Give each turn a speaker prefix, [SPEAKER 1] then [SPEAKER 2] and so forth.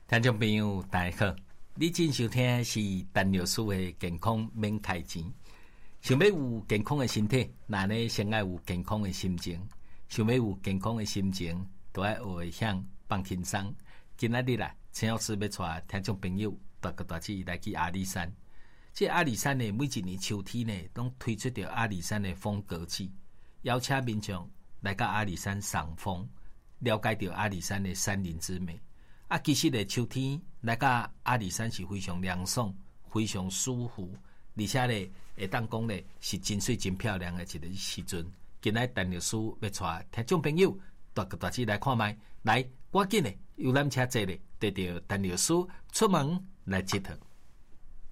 [SPEAKER 1] 听众朋友大家好，你正收听的是陈律师的健康免开钱。想要有健康的身体，那呢先要有健康的心情。想要有健康的心情，都要学会向放轻松。今仔日啦，陈老师要带听众朋友大个大志来去阿里山。这阿里山呢，每一年秋天呢，拢推出着阿里山的风格季，邀请民众来到阿里山赏枫，了解到阿里山的山林之美。其实呢，秋天来到阿里山是非常凉爽、非常舒服，而且呢，会当讲呢是真水真漂亮的一个时阵。今仔陈律师要带听众朋友大个大志来看卖，来赶紧的游览车坐咧，带着陈律师出门来佚佗。